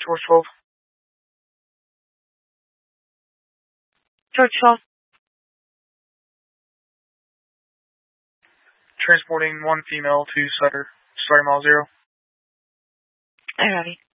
Force 12. George 12. Transporting one female to Sutter, starting mile 0. Alrighty.